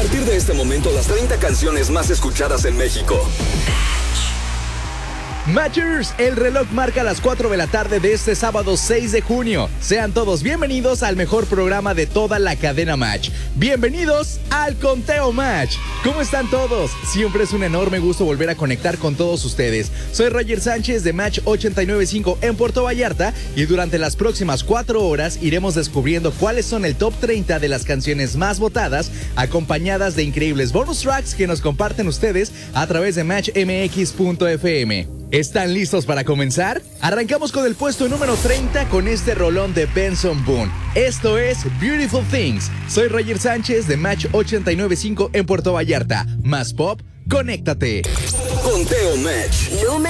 partir de este momento, las 30 canciones más escuchadas en México. Matchers, el reloj marca las 4 de la tarde de este sábado 6 de junio. Sean todos bienvenidos al mejor programa de toda la cadena Match. Bienvenidos al Conteo Match. ¿Cómo están todos? Siempre es un enorme gusto volver a conectar con todos ustedes. Soy Roger Sánchez de Match 895 en Puerto Vallarta y durante las próximas 4 horas iremos descubriendo cuáles son el top 30 de las canciones más votadas, acompañadas de increíbles bonus tracks que nos comparten ustedes a través de matchmx.fm. ¿Están listos para comenzar? Arrancamos con el puesto número 30 con este rolón de Benson Boone. Esto es Beautiful Things. Soy Roger Sánchez de Match 895 en Puerto Vallarta. Más pop, conéctate. Conteo Match.